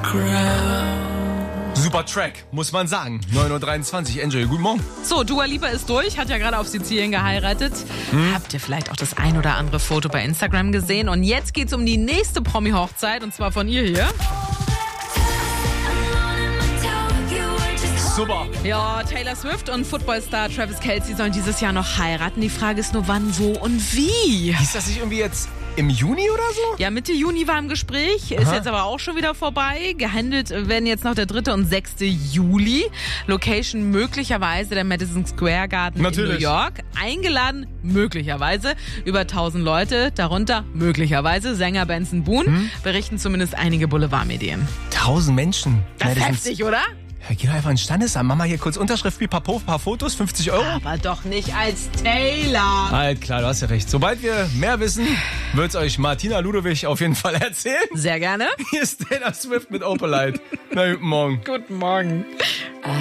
Super Track, muss man sagen. 9.23 Uhr, Enjoy, guten Morgen. So, Dua Lipa ist durch, hat ja gerade auf Sizilien geheiratet. Habt ihr vielleicht auch das ein oder andere Foto bei Instagram gesehen? Und jetzt geht's um die nächste Promi-Hochzeit, und zwar von ihr hier. Super. Ja, Taylor Swift und Footballstar Travis Kelce sollen dieses Jahr noch heiraten. Die Frage ist nur, wann, wo und wie. Ist das nicht irgendwie jetzt im Juni oder so? Ja, Mitte Juni war im Gespräch, ist jetzt aber auch schon wieder vorbei. Gehandelt werden jetzt noch der 3. und 6. Juli. Location möglicherweise der Madison Square Garden in New York. Eingeladen möglicherweise über 1000 Leute, darunter möglicherweise Sänger Benson Boone, berichten zumindest einige Boulevardmedien. 1000 Menschen. Das ist heftig, oder? Ja, geh doch einfach ins Standesamt. Mach mal hier kurz Unterschrift, wie paar Fotos, 50 Euro. Aber doch nicht als Taylor. Halt, klar, du hast ja recht. Sobald wir mehr wissen, wird's euch Martina Ludowig auf jeden Fall erzählen. Sehr gerne. Hier ist Taylor Swift mit Opalite. Na, guten Morgen. Guten Morgen.